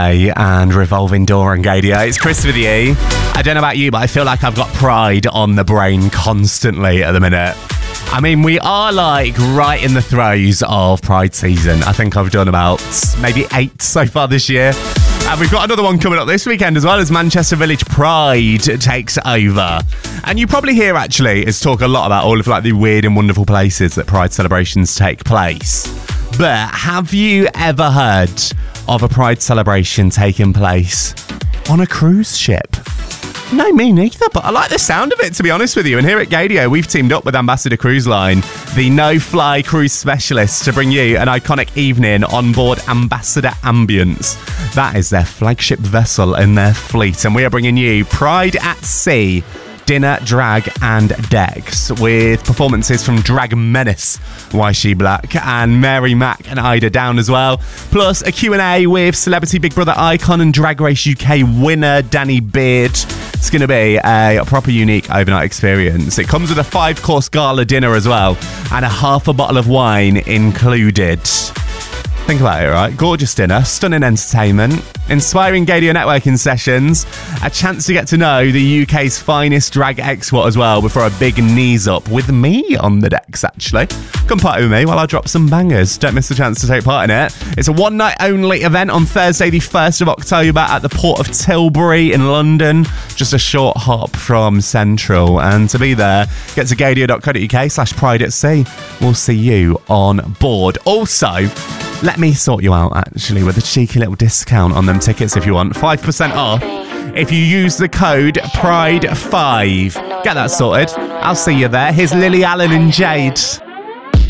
Cafe and Revolving Door and Gadio. It's Chris with you. I don't know about you, but I feel like I've got Pride on the brain constantly at the minute. I mean, we are like right in the throes of Pride season. I think I've done about maybe 8 so far this year. And we've got another one coming up this weekend as well as Manchester Village Pride takes over. And you probably hear actually us talk a lot about all of like the weird and wonderful places that Pride celebrations take place. But have you ever heard of a Pride celebration taking place on a cruise ship? No, me neither, but I like the sound of it, to be honest with you. And here at Gadio, we've teamed up with Ambassador Cruise Line, the no-fly cruise specialist, to bring you an iconic evening on board Ambassador Ambience. That is their flagship vessel in their fleet. And we are bringing you Pride at Sea, dinner, drag and decks, with performances from Drag Menace, Why She Black, and Mary Mack and Ida Down as well, plus a Q&A with Celebrity Big Brother icon and Drag Race UK winner Danny Beard. It's going to be a proper unique overnight experience. It comes with a 5-course gala dinner as well, and a half a bottle of wine included. Think about it, right? Gorgeous dinner, stunning entertainment, inspiring Gadio networking sessions, a chance to get to know the UK's finest drag expert as well before a big knees up with me on the decks, actually. Come party with me while I drop some bangers. Don't miss the chance to take part in it. It's a one-night only event on Thursday, the 1st of October at the Port of Tilbury in London, just a short hop from Central. And to be there, get to gadio.co.uk/Pride at Sea. We'll see you on board. Also, let me sort you out, actually, with a cheeky little discount on them tickets if you want. 5% off if you use the code PRIDE5. Get that sorted. I'll see you there. Here's Lily Allen and Jade.